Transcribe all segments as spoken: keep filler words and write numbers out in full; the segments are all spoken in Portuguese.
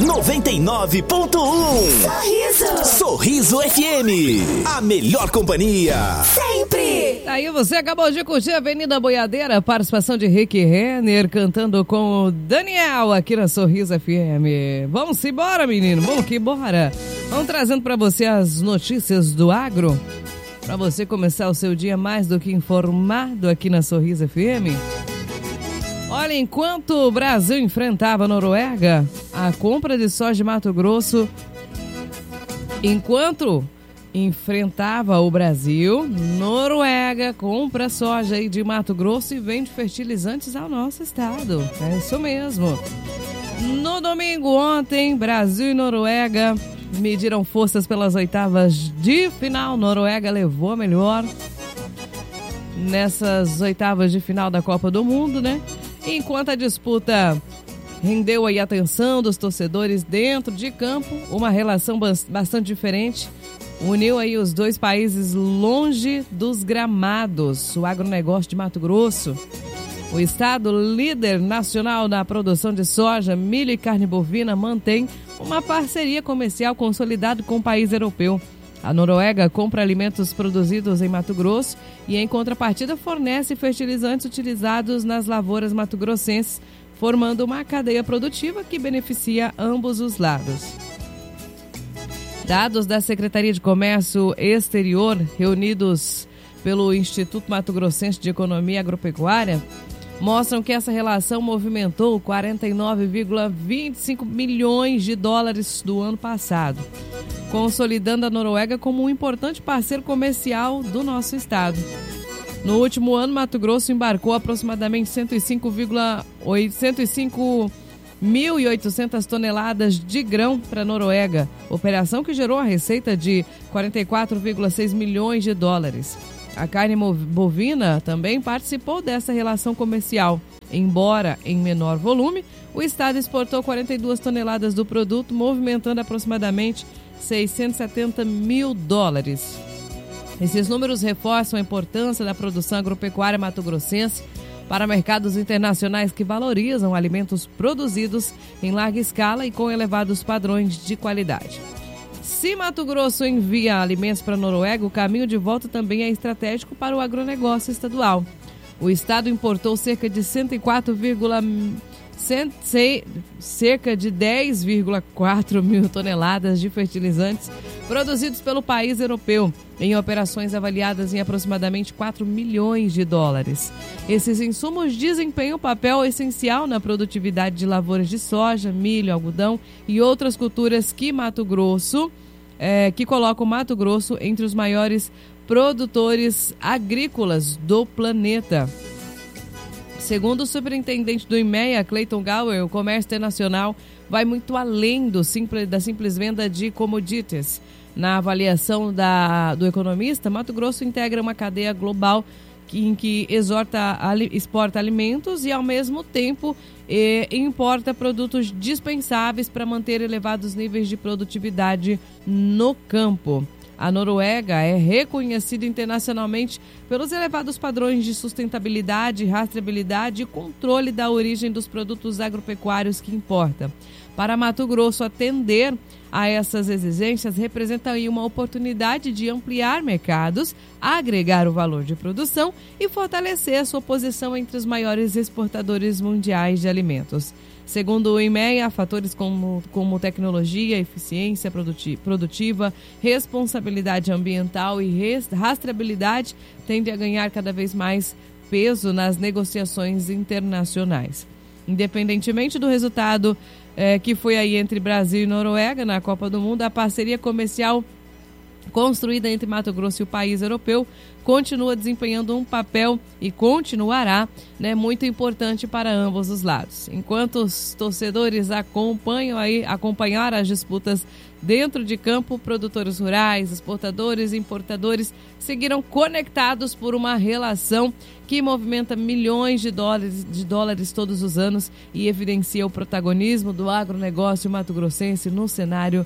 noventa e nove ponto um. Sorriso. Sorriso F M. A melhor companhia. Sempre. Aí você acabou de curtir a Avenida Boiadeira, participação de Rick Renner cantando com o Daniel aqui na Sorriso F M. Vamos embora, menino, vamos que bora. Vamos trazendo para você as notícias do agro, para você começar o seu dia mais do que informado aqui na Sorriso F M. Olha, enquanto o Brasil enfrentava a Noruega, a compra de soja de Mato Grosso, enquanto enfrentava o Brasil, Noruega compra soja aí de Mato Grosso e vende fertilizantes ao nosso estado. É isso mesmo. No domingo ontem, Brasil e Noruega mediram forças pelas oitavas de final. Noruega levou a melhor nessas oitavas de final da Copa do Mundo, né? Enquanto a disputa rendeu aí a atenção dos torcedores dentro de campo, uma relação bastante diferente uniu aí os dois países longe dos gramados. O agronegócio de Mato Grosso, o estado líder nacional na produção de soja, milho e carne bovina, mantém uma parceria comercial consolidada com o país europeu. A Noruega compra alimentos produzidos em Mato Grosso e, em contrapartida, fornece fertilizantes utilizados nas lavouras mato-grossenses, formando uma cadeia produtiva que beneficia ambos os lados. Dados da Secretaria de Comércio Exterior, reunidos pelo Instituto Mato Grossense de Economia Agropecuária, mostram que essa relação movimentou quarenta e nove vírgula vinte e cinco milhões de dólares do ano passado, consolidando a Noruega como um importante parceiro comercial do nosso estado. No último ano, Mato Grosso embarcou aproximadamente cento e cinco mil e oitocentas toneladas de grão para a Noruega, operação que gerou a receita de quarenta e quatro vírgula seis milhões de dólares. A carne bovina também participou dessa relação comercial. Embora em menor volume, o estado exportou quarenta e duas toneladas do produto, movimentando aproximadamente seiscentos e setenta mil dólares. Esses números reforçam a importância da produção agropecuária mato-grossense para mercados internacionais que valorizam alimentos produzidos em larga escala e com elevados padrões de qualidade. Se Mato Grosso envia alimentos para a Noruega, o caminho de volta também é estratégico para o agronegócio estadual. O estado importou cerca de cento e quatro vírgula cerca de dez vírgula quatro mil toneladas de fertilizantes produzidos pelo país europeu, em operações avaliadas em aproximadamente quatro milhões de dólares. Esses insumos desempenham um papel essencial na produtividade de lavouras de soja, milho, algodão e outras culturas que Mato Grosso, é, que colocam Mato Grosso entre os maiores produtores agrícolas do planeta. Segundo o superintendente do I M E A, Clayton Gower, o comércio internacional vai muito além do simples, da simples venda de commodities. Na avaliação da, do economista, Mato Grosso integra uma cadeia global que, em que exorta, exporta alimentos e, ao mesmo tempo, eh, importa produtos dispensáveis para manter elevados níveis de produtividade no campo. A Noruega é reconhecida internacionalmente pelos elevados padrões de sustentabilidade, rastreabilidade e controle da origem dos produtos agropecuários que importa. Para Mato Grosso, atender a essas exigências representa aí uma oportunidade de ampliar mercados, agregar o valor de produção e fortalecer a sua posição entre os maiores exportadores mundiais de alimentos. Segundo o I M E A, fatores como, como tecnologia, eficiência produtiva, responsabilidade ambiental e rastreabilidade tendem a ganhar cada vez mais peso nas negociações internacionais. Independentemente do resultado é, que foi aí entre Brasil e Noruega na Copa do Mundo, a parceria comercial construída entre Mato Grosso e o país europeu continua desempenhando um papel e continuará, né, muito importante para ambos os lados. Enquanto os torcedores acompanham aí, acompanhar as disputas dentro de campo, produtores rurais, exportadores e importadores seguiram conectados por uma relação que movimenta milhões de dólares, de dólares todos os anos e evidencia o protagonismo do agronegócio mato-grossense no cenário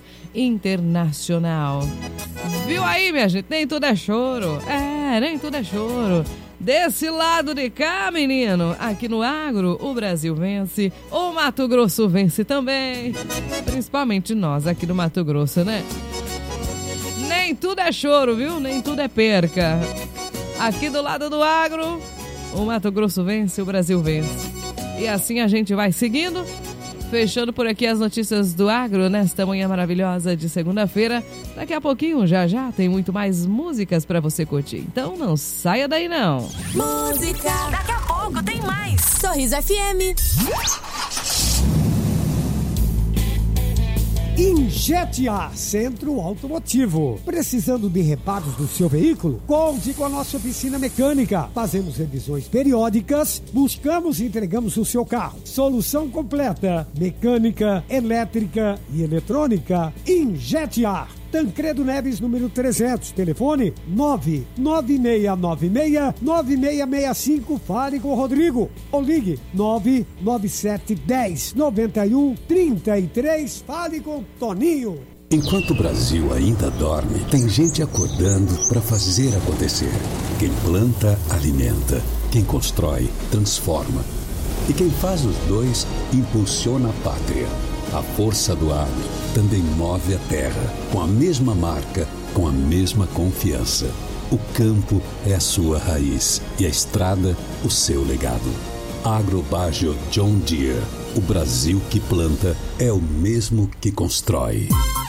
internacional. Viu aí, minha gente? Nem tudo é choro. É, nem tudo é choro. Desse lado de cá, menino, aqui no agro, o Brasil vence, o Mato Grosso vence também. Principalmente nós aqui do Mato Grosso, né? Nem tudo é choro, viu? Nem tudo é perca. Aqui do lado do agro, o Mato Grosso vence, o Brasil vence. E assim a gente vai seguindo. Fechando por aqui as notícias do agro nesta manhã maravilhosa de segunda-feira. Daqui a pouquinho, já já, tem muito mais músicas pra você curtir. Então não saia daí não. Música. Daqui a pouco tem mais. Sorriso F M. Injetia Centro Automotivo. Precisando de reparos do seu veículo? Conte com a nossa oficina mecânica. Fazemos revisões periódicas, buscamos e entregamos o seu carro. Solução completa: mecânica, elétrica e eletrônica. Injetia. Tancredo Neves, número trezentos, telefone nove nove seis nove seis nove seis seis cinco, fale com o Rodrigo, ou ligue nove nove sete um zero nove um três três, fale com o Toninho. Enquanto o Brasil ainda dorme, tem gente acordando para fazer acontecer. Quem planta, alimenta. Quem constrói, transforma. E quem faz os dois, impulsiona a pátria. A força do agro também move a terra, com a mesma marca, com a mesma confiança. O campo é a sua raiz e a estrada o seu legado. Agrobágio John Deere. O Brasil que planta é o mesmo que constrói.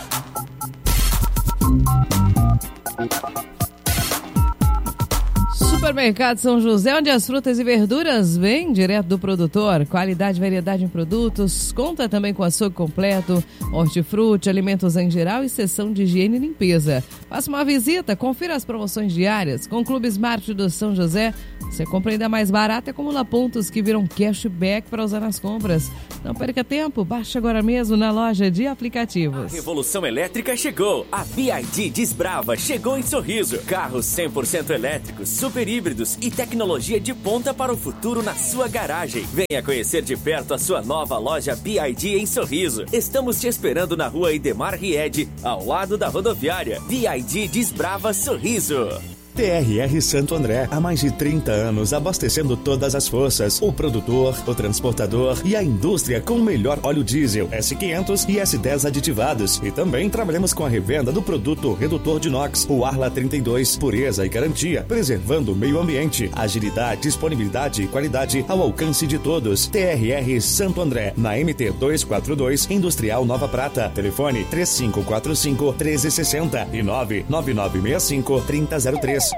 Supermercado São José, onde as frutas e verduras vêm direto do produtor. Qualidade e variedade em produtos. Conta também com açougue completo, hortifruti, alimentos em geral e seção de higiene e limpeza. Faça uma visita, confira as promoções diárias. Com o Clube Smart do São José, você compra ainda mais barato e acumula pontos que viram cashback para usar nas compras. Não perca tempo, baixe agora mesmo na loja de aplicativos. A revolução elétrica chegou. A B Y D Desbrava chegou em Sorriso. Carros cem por cento elétricos, super híbridos e tecnologia de ponta para o futuro na sua garagem. Venha conhecer de perto a sua nova loja B Y D em Sorriso. Estamos te esperando na rua Idemar Ried, ao lado da rodoviária. B Y D Desbrava Sorriso. T R R Santo André, há mais de trinta anos, abastecendo todas as forças, o produtor, o transportador e a indústria com o melhor óleo diesel, S quinhentos e S dez aditivados. E também trabalhamos com a revenda do produto redutor de inox, o Arla trinta e dois, pureza e garantia, preservando o meio ambiente, agilidade, disponibilidade e qualidade ao alcance de todos. T R R Santo André, na M T duzentos e quarenta e dois, Industrial Nova Prata. Telefone três cinco quatro cinco, um três seis zero e nove nove nove seis cinco, três zero zero três.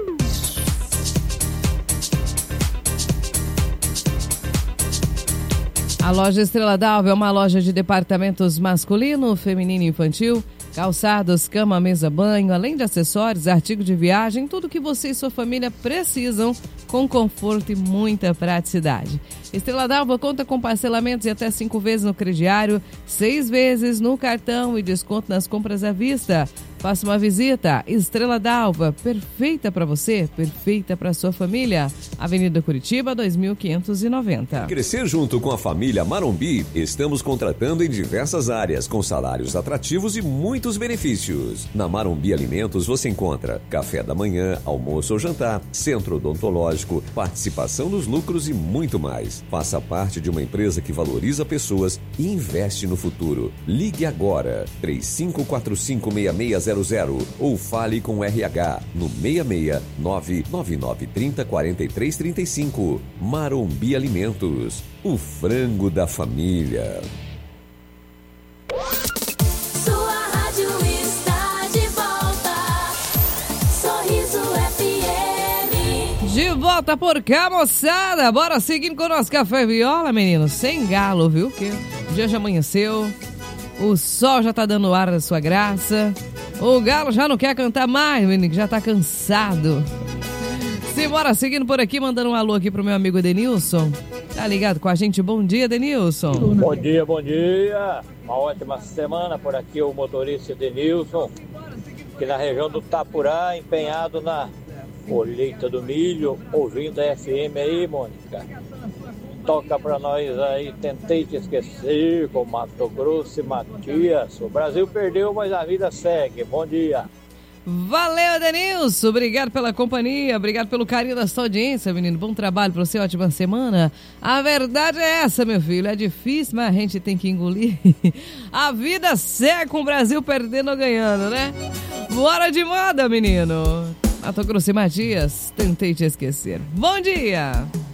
A loja Estrela d'Alva é uma loja de departamentos masculino, feminino e infantil, calçados, cama, mesa, banho, além de acessórios, artigos de viagem, tudo que você e sua família precisam com conforto e muita praticidade. Estrela d'Alva conta com parcelamentos de até cinco vezes no crediário, seis vezes no cartão e desconto nas compras à vista. Faça uma visita. Estrela d'Alva, perfeita para você, perfeita para sua família. Avenida Curitiba, dois mil quinhentos e noventa. Crescer junto com a família Marombi, estamos contratando em diversas áreas, com salários atrativos e muitos benefícios. Na Marombi Alimentos você encontra café da manhã, almoço ou jantar, centro odontológico, participação nos lucros e muito mais. Faça parte de uma empresa que valoriza pessoas e investe no futuro. Ligue agora, três cinco quatro cinco, seis seis zero zero ou fale com o R H no seis seis nove nove nove três zero quatro três três cinco. Marombi Alimentos, o frango da família. Sua rádio está de volta. Sorriso F M. De volta por cá, moçada. Bora seguindo com o nosso café viola, menino. Sem galo, viu? Que o dia já amanheceu. O sol já tá dando ar da sua graça. O galo já não quer cantar mais, menino, que já tá cansado. Simbora, seguindo por aqui, mandando um alô aqui pro meu amigo Denilson. Tá ligado com a gente? Bom dia, Denilson. Bom dia, bom dia. Uma ótima semana por aqui, o motorista Denilson, aqui na região do Tapurá, empenhado na colheita do milho, ouvindo a F M aí, Mônica. Toca pra nós aí, Tentei Te Esquecer, com Mato Grosso e Matias. O Brasil perdeu, mas a vida segue. Bom dia. Valeu, Denilson. Obrigado pela companhia, obrigado pelo carinho da sua audiência, menino. Bom trabalho pra você, ótima semana. A verdade é essa, meu filho. É difícil, mas a gente tem que engolir. A vida segue com o Brasil perdendo ou ganhando, né? Bora de moda, menino. Mato Grosso e Matias, tentei te esquecer. Bom dia!